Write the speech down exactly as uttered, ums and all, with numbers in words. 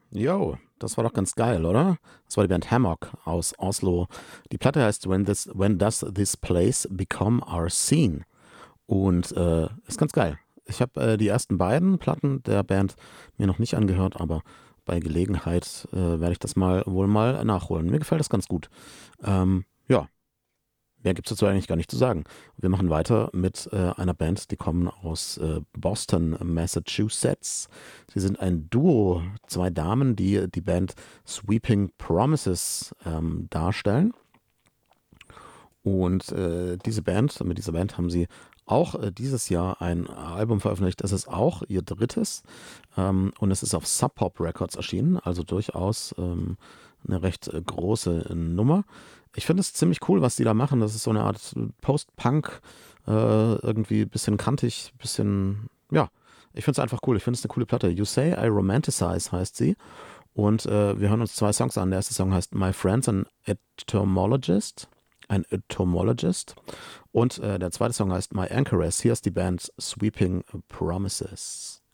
Yo, das war doch ganz geil, oder? Das war die Band Hammock aus Oslo. Die Platte heißt When, this, When Does This Place Become Our Scene? Und äh, ist ganz geil. Ich habe äh, die ersten beiden Platten der Band mir noch nicht angehört, aber bei Gelegenheit äh, werde ich das mal wohl mal nachholen. Mir gefällt das ganz gut. Ähm, ja, mehr gibt es dazu eigentlich gar nicht zu sagen. Wir machen weiter mit äh, einer Band, die kommen aus äh, Boston, Massachusetts. Sie sind ein Duo, zwei Damen, die die Band Sweeping Promises ähm, darstellen. Und äh, diese Band, mit dieser Band haben sie auch äh, dieses Jahr ein Album veröffentlicht. Es ist auch ihr drittes ähm, und es ist auf Sub Pop Records erschienen, also durchaus ähm, eine recht äh, große Nummer. Ich finde es ziemlich cool, was die da machen. Das ist so eine Art Post-Punk, äh, irgendwie bisschen kantig, bisschen, ja, ich finde es einfach cool. Ich finde es eine coole Platte. You Say I Romanticize heißt sie. Und äh, wir hören uns zwei Songs an. Der erste Song heißt My Friend's an Entomologist. Ein Entomologist. Und äh, der zweite Song heißt My Anchoress. Hier ist die Band Sweeping Promises.